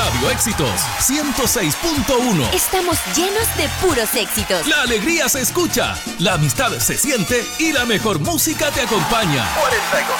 Radio Éxitos 106.1. Estamos llenos de puros éxitos. La alegría se escucha, la amistad se siente y la mejor música te acompaña. 42